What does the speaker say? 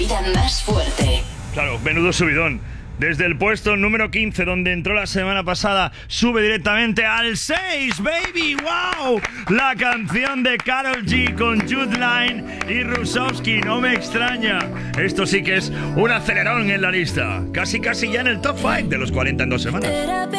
vida más fuerte. Claro, menudo subidón. Desde el puesto número 15, donde entró la semana pasada, sube directamente al 6, baby, wow. La canción de Karol G con Jude Line y Rusovsky, no me extraña. Esto sí que es un acelerón en la lista. Casi ya en el top 5 de los 40 en 2 semanas.